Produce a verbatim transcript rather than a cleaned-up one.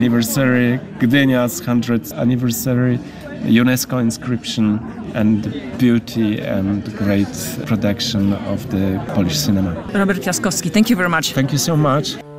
Anniversary, Gdynia's hundredth anniversary, UNESCO inscription, and beauty and great production of the Polish cinema. Robert Piaskowski, thank you very much. Thank you so much.